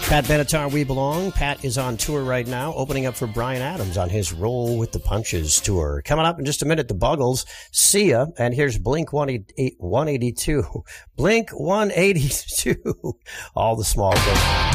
Pat Benatar, We Belong. Pat is on tour right now, opening up for Bryan Adams on his Roll with the Punches tour. Coming up in just a minute, the Buggles, See Ya, and here's Blink 182. Blink 182. All the small things.